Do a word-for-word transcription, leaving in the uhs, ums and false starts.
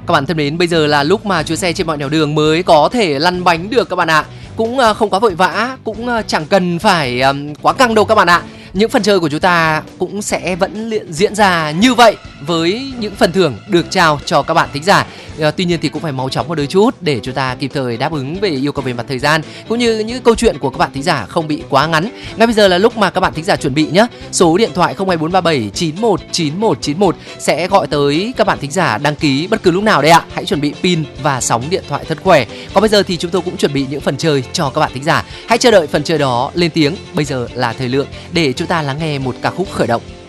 Các bạn thân mến, bây giờ là lúc mà chuyến xe trên mọi nẻo đường mới có thể lăn bánh được các bạn ạ. Cũng uh, không quá vội vã, cũng uh, chẳng cần phải um, quá căng đâu các bạn ạ. Những phần chơi của chúng ta cũng sẽ vẫn luyện diễn ra như vậy với những phần thưởng được trao cho các bạn thính giả. À, tuy nhiên thì cũng phải mau chóng một đôi chút để chúng ta kịp thời đáp ứng về yêu cầu về mặt thời gian, cũng như những câu chuyện của các bạn thính giả không bị quá ngắn. Ngay bây giờ là lúc mà các bạn thính giả chuẩn bị nhé. Số điện thoại không hai bốn ba bảy chín một chín một chín một sẽ gọi tới các bạn thính giả đăng ký bất cứ lúc nào đây ạ. Hãy chuẩn bị pin và sóng điện thoại thật khỏe. Còn bây giờ thì chúng tôi cũng chuẩn bị những phần chơi cho các bạn thính giả. Hãy chờ đợi phần chơi đó lên tiếng. Bây giờ là thời lượng để chúng ta lắng nghe một ca khúc khởi động.